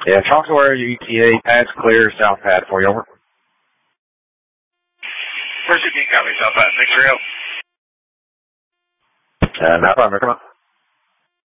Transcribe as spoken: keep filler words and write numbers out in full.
Yeah, Chalk Square E T A, pad's clear, south pad for you, over. First you can copy, south pad, six three zero. Uh, no problem, come on.